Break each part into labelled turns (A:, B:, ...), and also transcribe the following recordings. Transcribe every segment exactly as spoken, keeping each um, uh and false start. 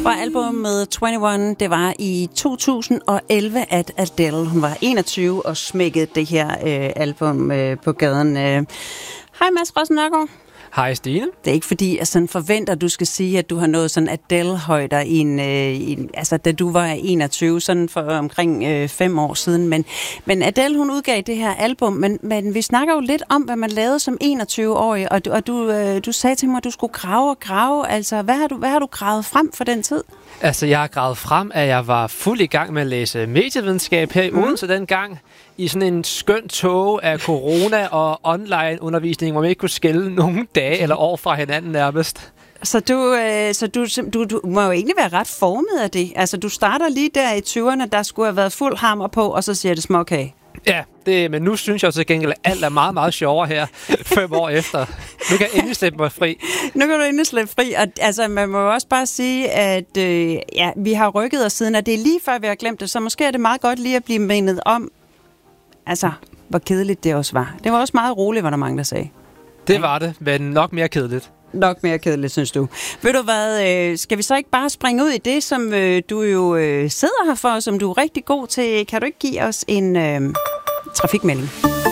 A: Fra albumet enogtyve, det var i to tusind og elleve, at Adele, hun var enogtyve og smækkede det her øh, album øh, på gaden. Øh. Hej Mads Rossen Nørgaard.
B: Hej Stine.
A: Det er ikke fordi, jeg sådan forventer, at du skal sige, at du har nået sådan Adele-højder i en, øh, i en, altså da du var enogtyve, sådan for omkring øh, fem år siden. Men, men Adele, hun udgav det her album, men, men vi snakker jo lidt om, hvad man lavede som enogtyve-årig, og du, og du, øh, du sagde til mig, at du skulle grave og grave. Altså, hvad har du, hvad har du gravet frem for den tid?
B: Altså, jeg har gravet frem, at jeg var fuld i gang med at læse medievidenskab her i mm. Odense dengang, i sådan en skøn tog af corona og online-undervisning, hvor man ikke kunne skille nogen dage eller år fra hinanden nærmest.
A: Så du, øh, så du, du, du må jo egentlig være ret formet af det. Altså, du starter lige der i tyverne, der skulle have været fuld hammer på, og så siger det småkage.
B: Ja, det, men nu synes jeg så gengæld, at alt er meget, meget sjovere her, fem år efter. Nu kan jeg endelig slippe mig fri.
A: Nu kan du endelig slippe fri, og altså, man må jo også bare sige, at øh, ja, vi har rykket os siden, og det er lige før, vi har glemt det, så måske er det meget godt lige at blive mindet om, altså, hvor kedeligt det også var. Det var også meget roligt, var der mange, der sagde.
B: Det var det, men nok mere kedeligt.
A: Nok mere kedeligt, synes du. Ved du hvad, øh, skal vi så ikke bare springe ud i det, som øh, du jo øh, sidder her for, som du er rigtig god til? Kan du ikke give os en øh, trafikmelding?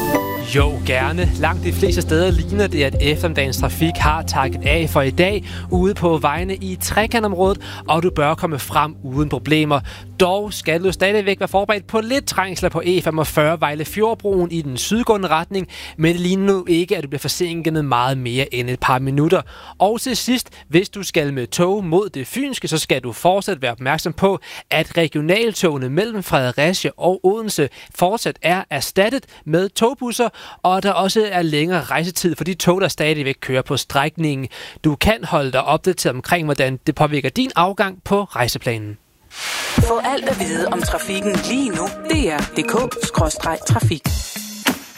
B: Jo, gerne. Langt de fleste steder ligner det, at eftermiddagens trafik har takket af for i dag ude på vejene i trekantområdet, og du bør komme frem uden problemer. Dog skal du stadigvæk være forberedt på lidt trængsler på E femogfyrre Vejle-Fjordbroen i den sydgående retning, men det ligner nu ikke, at du bliver forsinket med meget mere end et par minutter. Og til sidst, hvis du skal med tog mod det fynske, så skal du fortsat være opmærksom på, at regionaltogene mellem Fredericia og Odense fortsat er erstattet med togbusser, og der også er længere rejsetid for de tog, der stadigvæk kører på strækningen. Du kan holde dig opdateret omkring, hvordan det påvirker din afgang på rejseplanen.
C: Få alt at vide om trafikken lige nu. D R punktum d k skråstreg trafik.